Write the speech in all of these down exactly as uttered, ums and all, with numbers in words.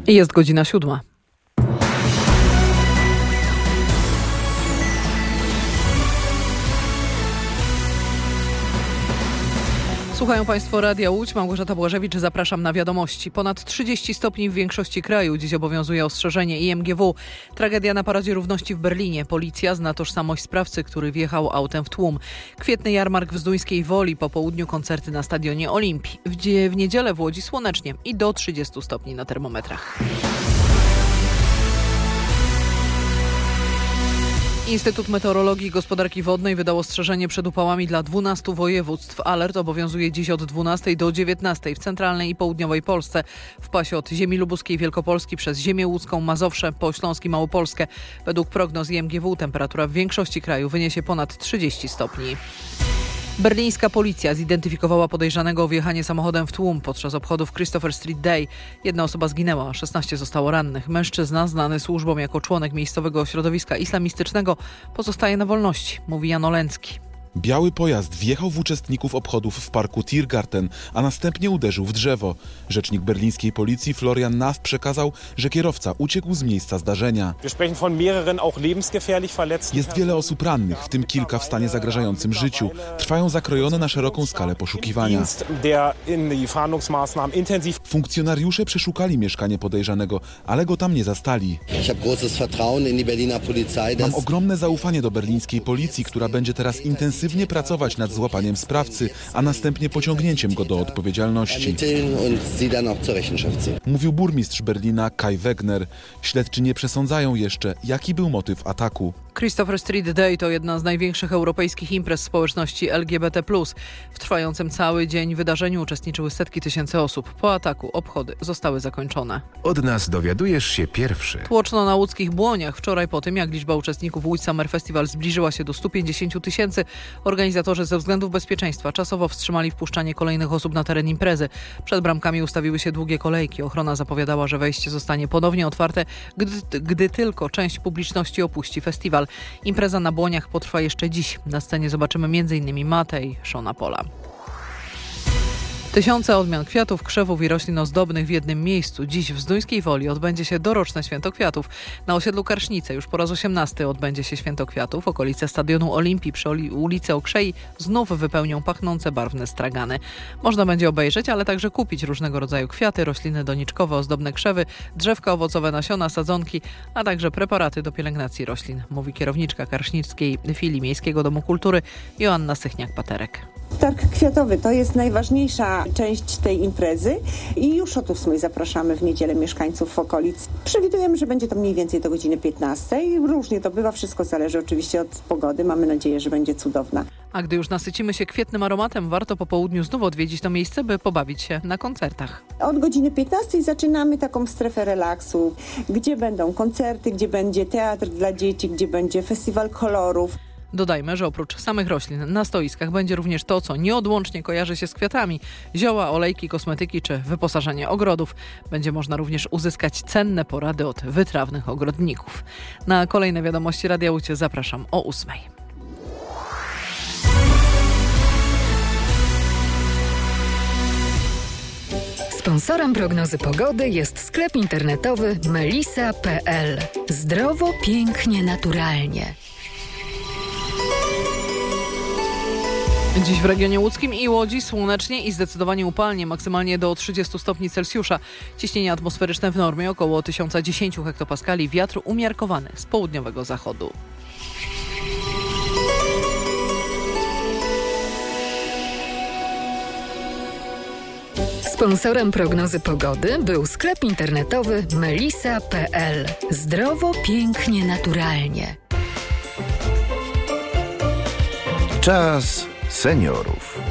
Jest godzina siódma. Słuchają Państwo Radia Łódź. Małgorzata Błażewicz, zapraszam na wiadomości. Ponad trzydzieści stopni w większości kraju. Dziś obowiązuje ostrzeżenie I M G W. Tragedia na Paradzie Równości w Berlinie. Policja zna tożsamość sprawcy, który wjechał autem w tłum. Kwietny jarmark w Zduńskiej Woli. Po południu koncerty na stadionie Olimpii. W, w niedzielę w Łodzi słonecznie i do trzydziestu stopni na termometrach. Instytut Meteorologii i Gospodarki Wodnej wydał ostrzeżenie przed upałami dla dwunastu województw. Alert obowiązuje dziś od dwunastej do dziewiętnastej w centralnej i południowej Polsce. W pasie od ziemi lubuskiej Wielkopolski przez ziemię łódzką, Mazowsze, po Śląsk i Małopolskę. Według prognoz I M G W temperatura w większości kraju wyniesie ponad trzydzieści stopni. Berlińska policja zidentyfikowała podejrzanego o wjechanie samochodem w tłum podczas obchodów Christopher Street Day. Jedna osoba zginęła, szesnaście zostało rannych. Mężczyzna, znany służbom jako członek miejscowego środowiska islamistycznego, pozostaje na wolności, mówi Jan Oleński. Biały pojazd wjechał w uczestników obchodów w parku Tiergarten, a następnie uderzył w drzewo. Rzecznik berlińskiej policji Florian Naff przekazał, że kierowca uciekł z miejsca zdarzenia. Jest wiele osób rannych, w tym kilka w stanie zagrażającym życiu. Trwają zakrojone na szeroką skalę poszukiwania. Funkcjonariusze przeszukali mieszkanie podejrzanego, ale go tam nie zastali. Mam ogromne zaufanie do berlińskiej policji, która będzie teraz intensywnie pracować nad złapaniem sprawcy, a następnie pociągnięciem go do odpowiedzialności. Mówił burmistrz Berlina Kai Wegner. Śledczy nie przesądzają jeszcze, jaki był motyw ataku. Christopher Street Day to jedna z największych europejskich imprez społeczności L G B T plus. W trwającym cały dzień wydarzeniu uczestniczyły setki tysięcy osób. Po ataku obchody zostały zakończone. Od nas dowiadujesz się pierwszy. Tłoczno na łódzkich Błoniach. Wczoraj po tym, jak liczba uczestników Łódź Summer Festival zbliżyła się do stu pięćdziesięciu tysięcy, organizatorzy ze względów bezpieczeństwa czasowo wstrzymali wpuszczanie kolejnych osób na teren imprezy. Przed bramkami ustawiły się długie kolejki. Ochrona zapowiadała, że wejście zostanie ponownie otwarte, gdy, gdy tylko część publiczności opuści festiwal. Impreza na Błoniach potrwa jeszcze dziś. Na scenie zobaczymy między innymi Matę i Shona Paula. Tysiące odmian kwiatów, krzewów i roślin ozdobnych w jednym miejscu. Dziś w Zduńskiej Woli odbędzie się doroczne Święto Kwiatów. Na osiedlu Karsznice już po raz osiemnasty odbędzie się Święto Kwiatów. Okolice stadionu Olimpii przy ulicy Okrzei znów wypełnią pachnące barwne stragany. Można będzie obejrzeć, ale także kupić różnego rodzaju kwiaty, rośliny doniczkowe, ozdobne krzewy, drzewka owocowe, nasiona, sadzonki, a także preparaty do pielęgnacji roślin, mówi kierowniczka karsznickiej filii Miejskiego Domu Kultury Joanna Sychniak-Paterek. Targ kwiatowy to jest najważniejsza część tej imprezy i już od ósmej zapraszamy w niedzielę mieszkańców okolic. Przewidujemy, że będzie to mniej więcej do godziny piętnastej. Różnie to bywa, wszystko zależy oczywiście od pogody. Mamy nadzieję, że będzie cudowna. A gdy już nasycimy się kwietnym aromatem, warto po południu znów odwiedzić to miejsce, by pobawić się na koncertach. Od godziny piętnastej zaczynamy taką strefę relaksu, gdzie będą koncerty, gdzie będzie teatr dla dzieci, gdzie będzie festiwal kolorów. Dodajmy, że oprócz samych roślin na stoiskach będzie również to, co nieodłącznie kojarzy się z kwiatami. Zioła, olejki, kosmetyki czy wyposażenie ogrodów. Będzie można również uzyskać cenne porady od wytrawnych ogrodników. Na kolejne wiadomości Radia Łódź zapraszam o ósmej. Sponsorem prognozy pogody jest sklep internetowy melisa kropka p l. Zdrowo, pięknie, naturalnie. Dziś w regionie łódzkim i Łodzi słonecznie i zdecydowanie upalnie, maksymalnie do trzydziestu stopni Celsjusza. Ciśnienie atmosferyczne w normie około tysiąc dziesięć hektopaskali, wiatr umiarkowany z południowego zachodu. Sponsorem prognozy pogody był sklep internetowy melisa kropka p l. Zdrowo, pięknie, naturalnie. Czas seniorów.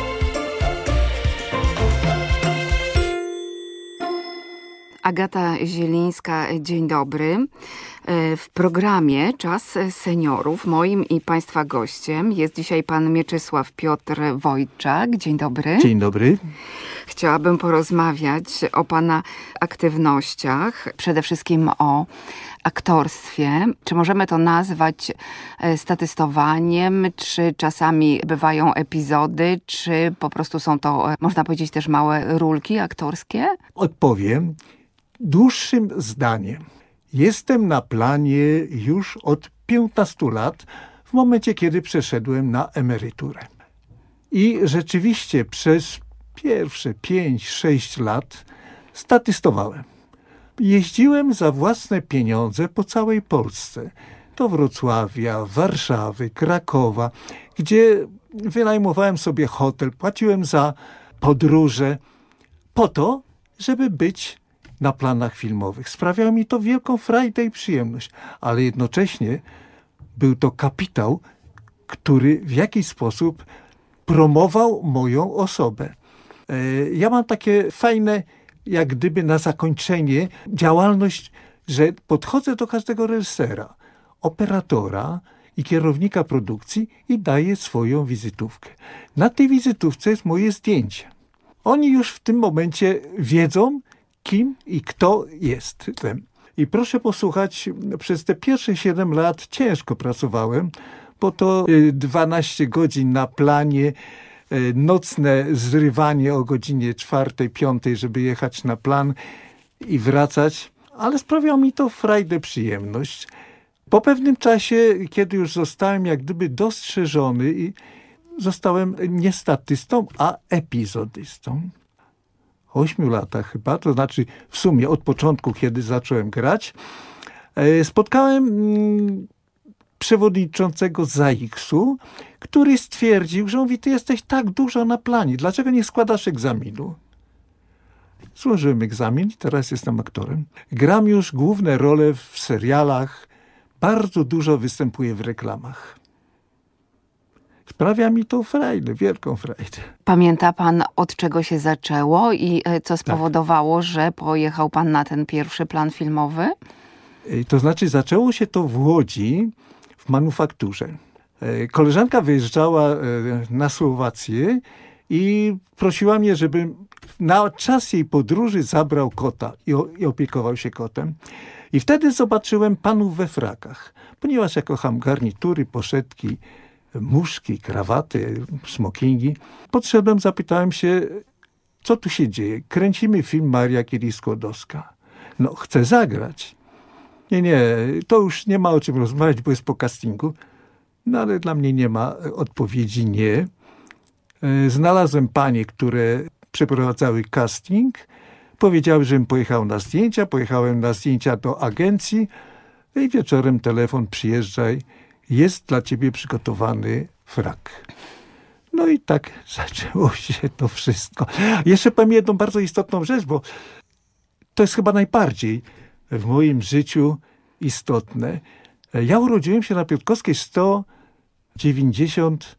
Agata Zielińska, dzień dobry. W programie Czas Seniorów moim i Państwa gościem jest dzisiaj pan Mieczysław Piotr Wojczak. Dzień dobry. Dzień dobry. Chciałabym porozmawiać o pana aktywnościach, przede wszystkim o aktorstwie. Czy możemy to nazwać statystowaniem, czy czasami bywają epizody, czy po prostu są to, można powiedzieć, też małe rólki aktorskie? Odpowiem. dłuższym zdaniem. Jestem na planie już od piętnastu lat, w momencie, kiedy przeszedłem na emeryturę. I rzeczywiście przez pierwsze pięć sześć lat statystowałem. Jeździłem za własne pieniądze po całej Polsce. Do Wrocławia, Warszawy, Krakowa, gdzie wynajmowałem sobie hotel, płaciłem za podróże po to, żeby być na planach filmowych. Sprawiało mi to wielką frajdę i przyjemność, ale jednocześnie był to kapitał, który w jakiś sposób promował moją osobę. Ja mam takie fajne, jak gdyby na zakończenie, działalność, że podchodzę do każdego reżysera, operatora i kierownika produkcji i daję swoją wizytówkę. Na tej wizytówce jest moje zdjęcie. Oni już w tym momencie wiedzą, kim i kto jestem. I proszę posłuchać, przez te pierwsze siedem lat ciężko pracowałem, bo to dwanaście godzin na planie, nocne zrywanie o godzinie czwartej, piątej, żeby jechać na plan i wracać, ale sprawiało mi to frajdę, przyjemność. Po pewnym czasie, kiedy już zostałem jak gdyby dostrzeżony i zostałem nie statystą, a epizodystą. Ośmiu latach chyba, to znaczy w sumie od początku, kiedy zacząłem grać, spotkałem przewodniczącego ZAIKS-u, który stwierdził, że mówi, ty jesteś tak dużo na planie, dlaczego nie składasz egzaminu? Złożyłem egzamin i teraz jestem aktorem. Gram już główne role w serialach, bardzo dużo występuję w reklamach. Sprawia mi to frajdę, wielką frajdę. Pamięta pan, od czego się zaczęło i co spowodowało, tak, że pojechał pan na ten pierwszy plan filmowy? To znaczy zaczęło się to w Łodzi, w manufakturze. Koleżanka wyjeżdżała na Słowację i prosiła mnie, żebym na czas jej podróży zabrał kota i opiekował się kotem. I wtedy zobaczyłem panów we frakach, ponieważ ja kocham garnitury, poszetki, muszki, krawaty, smokingi. Podszedłem, zapytałem się, co tu się dzieje. Kręcimy film Maria Curie-Skłodowska. No, chcę zagrać. Nie, nie, to już nie ma o czym rozmawiać, bo jest po castingu. No, ale dla mnie nie ma odpowiedzi nie. Znalazłem panie, które przeprowadzały casting. Powiedziały, żebym pojechał na zdjęcia. Pojechałem na zdjęcia do agencji. I wieczorem telefon, przyjeżdżaj. Jest dla ciebie przygotowany frak. No i tak zaczęło się to wszystko. Jeszcze powiem jedną bardzo istotną rzecz, bo to jest chyba najbardziej w moim życiu istotne. Ja urodziłem się na Piotrkowskiej sto dziewięćdziesiąt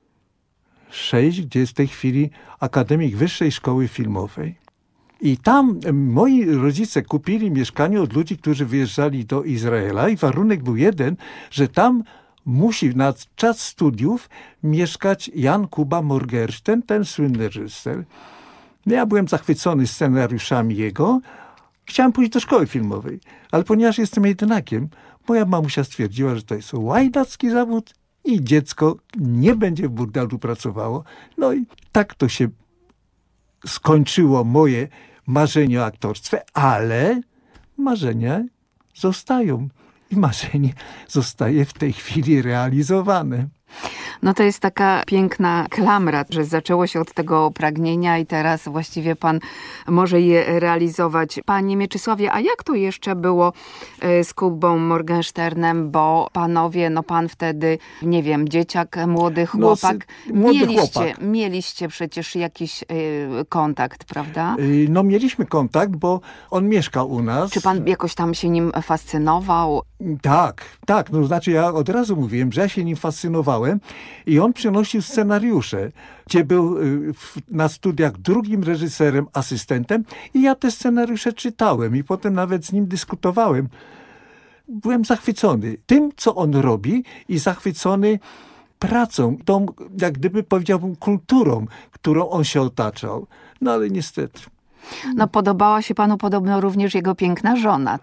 sześć, gdzie jest w tej chwili akademik Wyższej Szkoły Filmowej. I tam moi rodzice kupili mieszkanie od ludzi, którzy wyjeżdżali do Izraela i warunek był jeden, że tam musi na czas studiów mieszkać Jan Kuba Morgenstern, ten słynny reżyser. Ja byłem zachwycony scenariuszami jego. Chciałem pójść do szkoły filmowej, ale ponieważ jestem jedynakiem, moja mamusia stwierdziła, że to jest łajdacki zawód i dziecko nie będzie w burdelu pracowało. No i tak to się skończyło moje marzenie o aktorstwie, ale marzenia zostają. I marzenie zostaje w tej chwili realizowane. No to jest taka piękna klamra, że zaczęło się od tego pragnienia i teraz właściwie pan może je realizować. Panie Mieczysławie, a jak to jeszcze było z Kubą Morgensternem, bo panowie, no pan wtedy, nie wiem, dzieciak, młody chłopak, no, młody mieliście, chłopak. mieliście przecież jakiś y, kontakt, prawda? No mieliśmy kontakt, bo on mieszkał u nas. Czy pan jakoś tam się nim fascynował? Tak, tak. No znaczy ja od razu mówiłem, że ja się nim fascynowałem i on przynosił scenariusze, gdzie był na studiach drugim reżyserem, asystentem i ja te scenariusze czytałem i potem nawet z nim dyskutowałem. Byłem zachwycony tym, co on robi i zachwycony pracą, tą, jak gdyby powiedziałbym, kulturą, którą on się otaczał. No ale niestety. No podobała się panu podobno również jego piękna żona.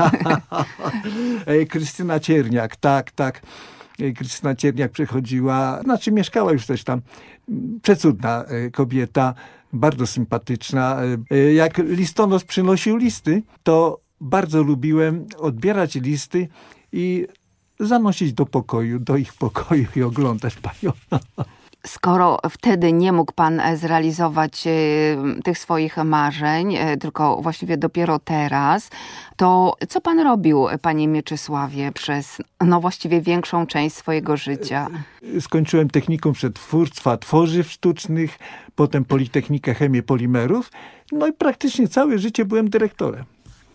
Krystyna Cierniak, tak, tak. Krystyna Cierniak przychodziła, znaczy mieszkała już też tam, przecudna kobieta, bardzo sympatyczna. Jak listonosz przynosił listy, to bardzo lubiłem odbierać listy i zanosić do pokoju, do ich pokoju i oglądać panią. Skoro wtedy nie mógł pan zrealizować tych swoich marzeń, tylko właściwie dopiero teraz, to co pan robił, panie Mieczysławie, przez no właściwie większą część swojego życia? Skończyłem technikum przetwórstwa tworzyw sztucznych, potem Politechnikę Chemii Polimerów, no i praktycznie całe życie byłem dyrektorem.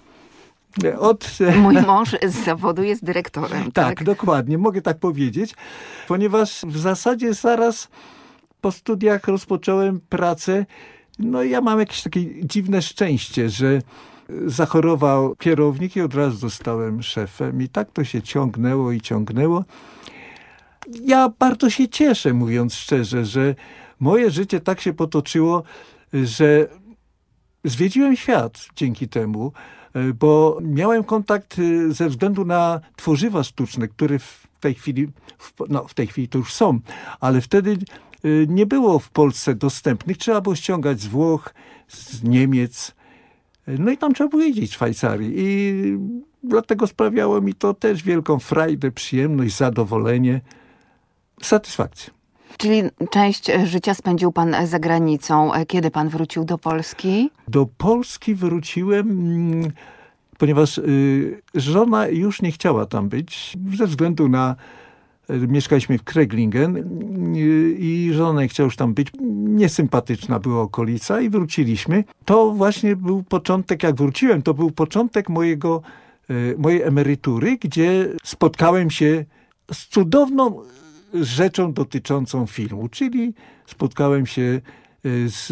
Od... Mój mąż z zawodu jest dyrektorem. Tak, tak, dokładnie, mogę tak powiedzieć, ponieważ w zasadzie zaraz po studiach rozpocząłem pracę. No i ja mam jakieś takie dziwne szczęście, że zachorował kierownik i od razu zostałem szefem i tak to się ciągnęło i ciągnęło. Ja bardzo się cieszę, mówiąc szczerze, że moje życie tak się potoczyło, że zwiedziłem świat dzięki temu, bo miałem kontakt ze względu na tworzywa sztuczne, które w tej chwili, no w tej chwili to już są, ale wtedy nie było w Polsce dostępnych. Trzeba było ściągać z Włoch, z Niemiec. No i tam trzeba było jeździć w Szwajcarii. I dlatego sprawiało mi to też wielką frajdę, przyjemność, zadowolenie, satysfakcję. Czyli część życia spędził pan za granicą. Kiedy pan wrócił do Polski? Do Polski wróciłem, ponieważ żona już nie chciała tam być. Ze względu na... Mieszkaliśmy w Kreglingen i żona nie chciała już tam być. Niesympatyczna była okolica i wróciliśmy. To właśnie był początek, jak wróciłem, to był początek mojego, mojej emerytury, gdzie spotkałem się z cudowną rzeczą dotyczącą filmu, czyli spotkałem się z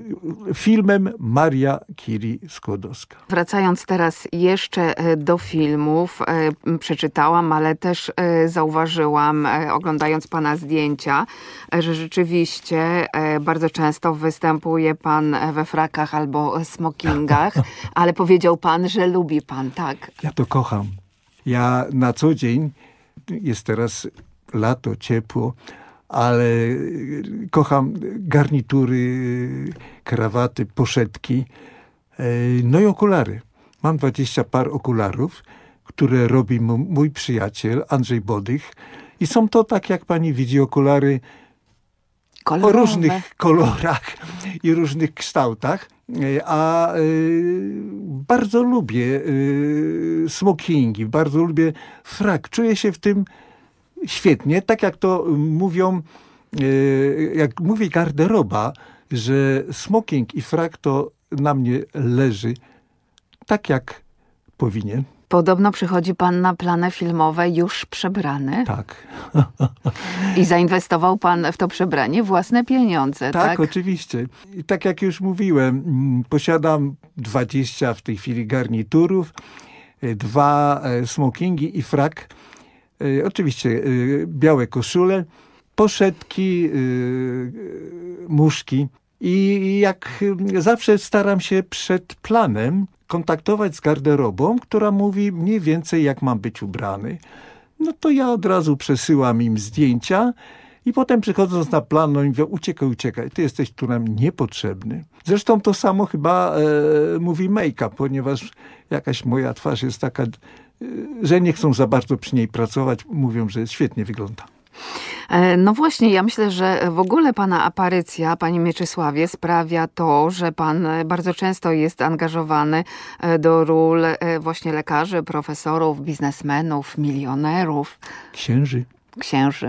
filmem Maria Curie-Skłodowska. Wracając teraz jeszcze do filmów, przeczytałam, ale też zauważyłam, oglądając pana zdjęcia, że rzeczywiście bardzo często występuje pan we frakach albo smokingach, ale powiedział pan, że lubi pan, tak? Ja to kocham. Ja na co dzień, jest teraz lato, ciepło, ale kocham garnitury, krawaty, poszetki, no i okulary. Mam dwadzieścia par okularów, które robi mój przyjaciel Andrzej Bodych i są to, tak jak pani widzi, okulary kolorowe, o różnych kolorach i różnych kształtach, a bardzo lubię smokingi, bardzo lubię frak. Czuję się w tym świetnie, tak jak to mówią, jak mówi garderoba, że smoking i frak to na mnie leży tak, jak powinien. Podobno przychodzi pan na plany filmowe już przebrany. Tak. I zainwestował pan w to przebranie własne pieniądze, tak? Tak, oczywiście. I tak jak już mówiłem, posiadam dwadzieścia w tej chwili garniturów, dwa smokingi i frak. Oczywiście białe koszule, poszetki, muszki i jak zawsze staram się przed planem kontaktować z garderobą, która mówi mniej więcej jak mam być ubrany. No to ja od razu przesyłam im zdjęcia i potem przychodząc na plan, no i mówię, uciekaj, uciekaj, ty jesteś tu nam niepotrzebny. Zresztą to samo chyba e, mówi make-up, ponieważ jakaś moja twarz jest taka, że nie chcą za bardzo przy niej pracować, mówią, że świetnie wygląda. No właśnie, ja myślę, że w ogóle pana aparycja, panie Mieczysławie, sprawia to, że pan bardzo często jest angażowany do ról właśnie lekarzy, profesorów, biznesmenów, milionerów. Księży. Księży.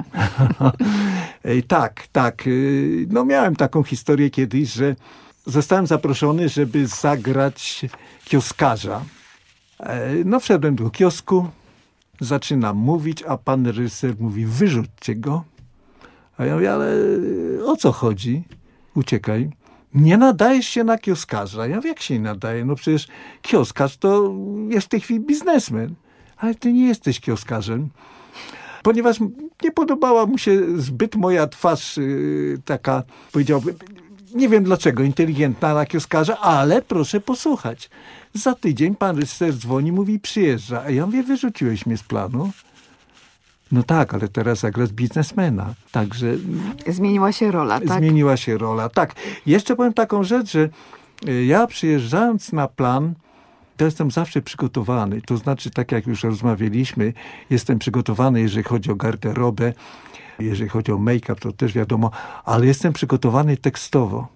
Tak, tak. No miałem taką historię kiedyś, że zostałem zaproszony, żeby zagrać kioskarza. No wszedłem do kiosku, zaczynam mówić, a pan reżyser mówi, wyrzućcie go. A ja mówię, ale o co chodzi? Uciekaj. Nie nadajesz się na kioskarza. Ja mówię, jak się nie nadaje? No przecież kioskarz to jest w tej chwili biznesmen. Ale ty nie jesteś kioskarzem. Ponieważ nie podobała mu się zbyt moja twarz yy, taka, powiedziałbym, nie wiem dlaczego, inteligentna na kioskarza, ale proszę posłuchać. Za tydzień pan reżyser dzwoni, mówi, przyjeżdża. A ja mówię, wyrzuciłeś mnie z planu. No tak, ale teraz zagra z biznesmena. Także Zmieniła się rola, tak? zmieniła się rola. Tak. Jeszcze powiem taką rzecz, że ja przyjeżdżając na plan, to jestem zawsze przygotowany. To znaczy, tak jak już rozmawialiśmy, jestem przygotowany, jeżeli chodzi o garderobę, jeżeli chodzi o make-up, to też wiadomo, ale jestem przygotowany tekstowo.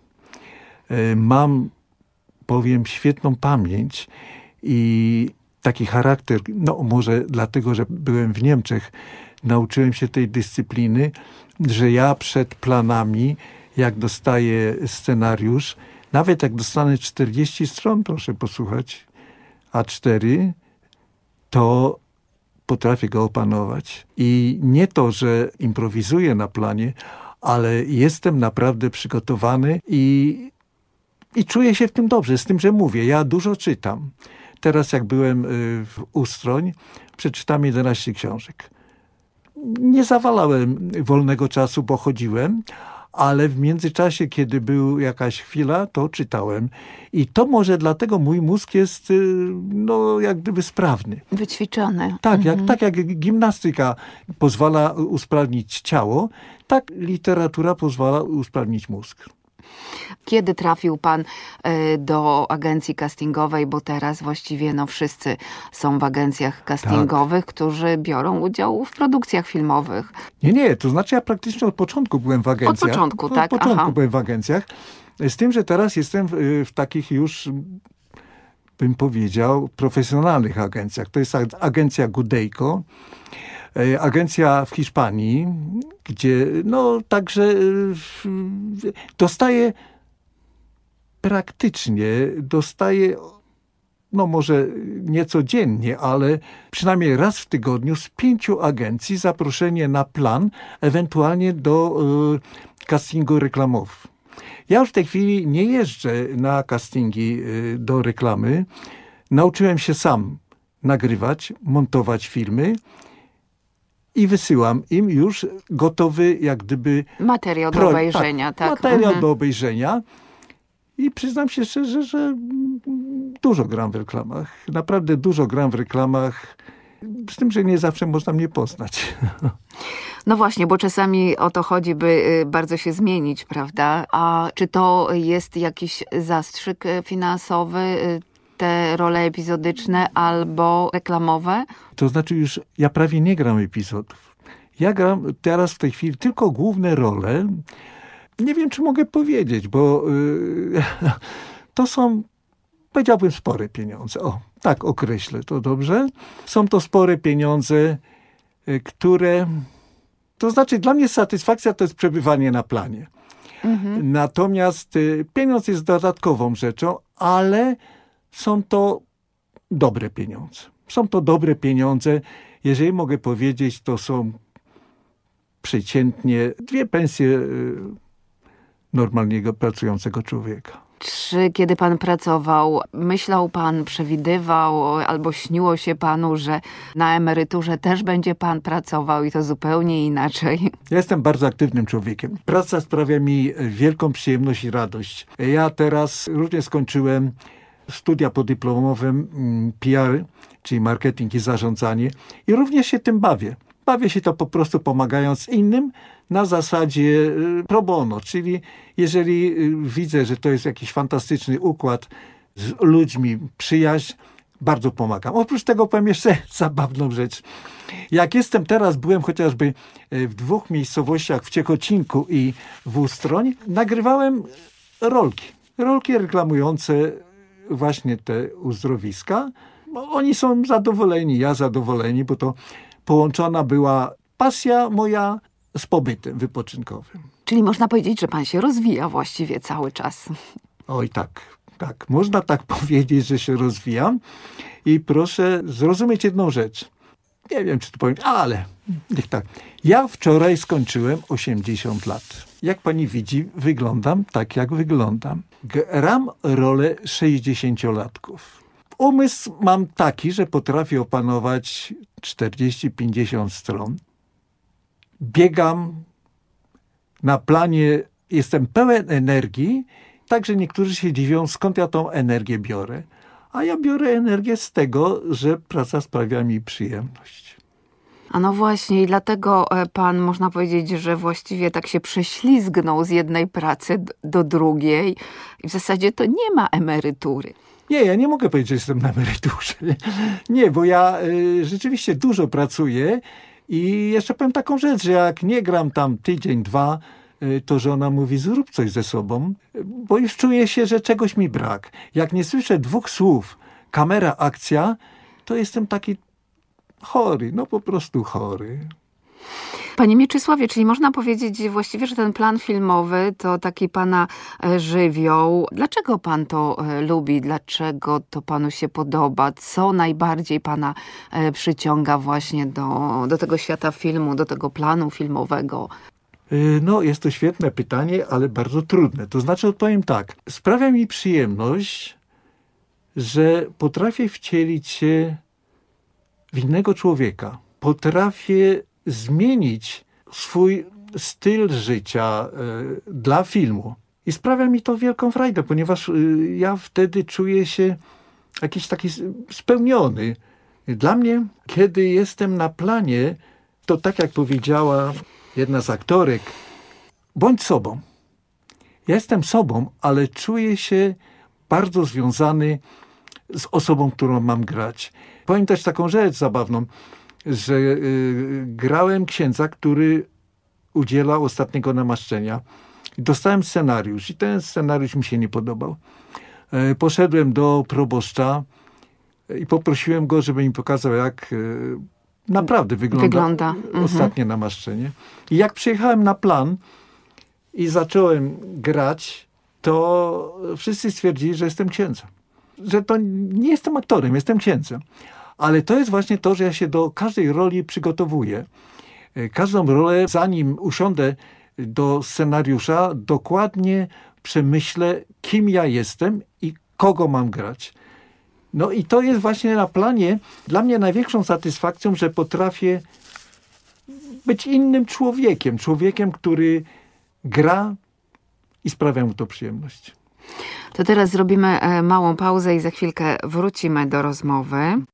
Mam, powiem, świetną pamięć i taki charakter, no może dlatego, że byłem w Niemczech, nauczyłem się tej dyscypliny, że ja przed planami, jak dostaję scenariusz, nawet jak dostanę czterdzieści stron, proszę posłuchać, A cztery, to potrafię go opanować. I nie to, że improwizuję na planie, ale jestem naprawdę przygotowany i, i czuję się w tym dobrze. Z tym, że mówię, ja dużo czytam. Teraz jak byłem w Ustroń, przeczytałem jedenaście książek. Nie zawalałem wolnego czasu, bo chodziłem, ale w międzyczasie, kiedy była jakaś chwila, to czytałem. I to może dlatego mój mózg jest no, jak gdyby sprawny. Wyćwiczony. Tak, mhm. jak, tak jak gimnastyka pozwala usprawnić ciało, tak literatura pozwala usprawnić mózg. Kiedy trafił pan do agencji castingowej, bo teraz właściwie no wszyscy są w agencjach castingowych, tak, którzy biorą udział w produkcjach filmowych. Nie, nie, to znaczy ja praktycznie od początku byłem w agencjach. Od początku, od, tak? Od początku Aha. byłem w agencjach. Z tym, że teraz jestem w, w takich już, bym powiedział, profesjonalnych agencjach. To jest agencja Gudejko, agencja w Hiszpanii, gdzie no także dostaję praktycznie, dostaję no może nie codziennie, ale przynajmniej raz w tygodniu z pięciu agencji zaproszenie na plan, ewentualnie do y, castingu reklamowego. Ja już w tej chwili nie jeżdżę na castingi y, do reklamy. Nauczyłem się sam nagrywać, montować filmy i wysyłam im już gotowy jak gdyby... Materiał pro, do obejrzenia. Tak, tak. materiał mhm. do obejrzenia. I przyznam się szczerze, że dużo gram w reklamach. Naprawdę dużo gram w reklamach. Z tym, że nie zawsze można mnie poznać. No właśnie, bo czasami o to chodzi, by bardzo się zmienić, prawda? A czy to jest jakiś zastrzyk finansowy, te role epizodyczne albo reklamowe? To znaczy już ja prawie nie gram epizodów. Ja gram teraz w tej chwili tylko główne role. Nie wiem, czy mogę powiedzieć, bo yy, to są, powiedziałbym, spore pieniądze. O, tak określę to dobrze. Są to spore pieniądze, yy, które... To znaczy, dla mnie satysfakcja to jest przebywanie na planie. Mhm. Natomiast yy, pieniądz jest dodatkową rzeczą, ale są to dobre pieniądze. Są to dobre pieniądze. Jeżeli mogę powiedzieć, to są przeciętnie dwie pensje yy, normalnego, pracującego człowieka. Czy kiedy pan pracował, myślał pan, przewidywał albo śniło się panu, że na emeryturze też będzie pan pracował i to zupełnie inaczej? Ja jestem bardzo aktywnym człowiekiem. Praca sprawia mi wielką przyjemność i radość. Ja teraz również skończyłem studia podyplomowe P R, czyli marketing i zarządzanie i również się tym bawię. Bawię się to po prostu pomagając innym na zasadzie pro bono, czyli jeżeli widzę, że to jest jakiś fantastyczny układ z ludźmi, przyjaźń, bardzo pomagam. Oprócz tego powiem jeszcze zabawną rzecz. Jak jestem teraz, byłem chociażby w dwóch miejscowościach, w Ciechocinku i w Ustroń, nagrywałem rolki. Rolki reklamujące właśnie te uzdrowiska. Oni są zadowoleni, ja zadowoleni, bo to połączona była pasja moja z pobytem wypoczynkowym. Czyli można powiedzieć, że pan się rozwija właściwie cały czas. Oj tak, tak. Można tak powiedzieć, że się rozwijam. I proszę zrozumieć jedną rzecz. Nie wiem, czy to powiem, ale niech tak. Ja wczoraj skończyłem osiemdziesiąt lat. Jak pani widzi, wyglądam tak, jak wyglądam. Gram rolę sześćdziesięciolatków. Umysł mam taki, że potrafię opanować czterdzieści pięćdziesiąt stron. Biegam na planie, jestem pełen energii, także niektórzy się dziwią, skąd ja tą energię biorę. A ja biorę energię z tego, że praca sprawia mi przyjemność. A no właśnie i dlatego e, pan, można powiedzieć, że właściwie tak się prześlizgnął z jednej pracy d- do drugiej i w zasadzie to nie ma emerytury. Nie, ja nie mogę powiedzieć, że jestem na emeryturze. Nie, bo ja y, rzeczywiście dużo pracuję i jeszcze powiem taką rzecz, że jak nie gram tam tydzień, dwa, y, to żona mówi, zrób coś ze sobą, bo już czuję się, że czegoś mi brak. Jak nie słyszę dwóch słów, kamera, akcja, to jestem taki chory, no po prostu chory. Panie Mieczysławie, czyli można powiedzieć właściwie, że ten plan filmowy to taki pana e, żywioł. Dlaczego pan to e, lubi? Dlaczego to panu się podoba? Co najbardziej pana e, przyciąga właśnie do, do tego świata filmu, do tego planu filmowego? Y, No, jest to świetne pytanie, ale bardzo trudne. To znaczy odpowiem tak. Sprawia mi przyjemność, że potrafię wcielić się w innego człowieka. Potrafię zmienić swój styl życia y, dla filmu. I sprawia mi to wielką frajdę, ponieważ y, ja wtedy czuję się jakiś taki spełniony. Dla mnie, kiedy jestem na planie, to tak jak powiedziała jedna z aktorek, bądź sobą. Ja jestem sobą, ale czuję się bardzo związany z osobą, którą mam grać. Powiem też taką rzecz zabawną, że y, grałem księdza, który udzielał ostatniego namaszczenia. Dostałem scenariusz i ten scenariusz mi się nie podobał. Y, poszedłem do proboszcza i poprosiłem go, żeby mi pokazał, jak y, naprawdę wygląda, Wygląda. ostatnie namaszczenie. I jak przyjechałem na plan i zacząłem grać, to wszyscy stwierdzili, że jestem księdzem. Że to nie jestem aktorem, jestem księdzem. Ale to jest właśnie to, że ja się do każdej roli przygotowuję. Każdą rolę, zanim usiądę do scenariusza, dokładnie przemyślę, kim ja jestem i kogo mam grać. No i to jest właśnie na planie dla mnie największą satysfakcją, że potrafię być innym człowiekiem. Człowiekiem, który gra i sprawia mu to przyjemność. To teraz zrobimy małą pauzę i za chwilkę wrócimy do rozmowy.